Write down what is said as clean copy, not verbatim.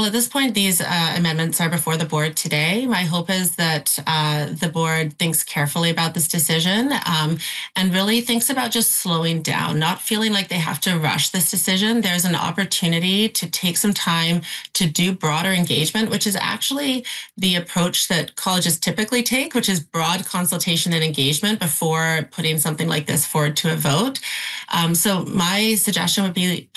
at this point, these amendments are before the board today. My hope is that the board thinks carefully about this decision and really thinks about just slowing down, not feeling like they have to rush this decision. There's an opportunity to take some time to do broader engagement, which is actually the approach that colleges typically take, which is broad consultation and engagement before putting something like this forward to a vote. So my suggestion would be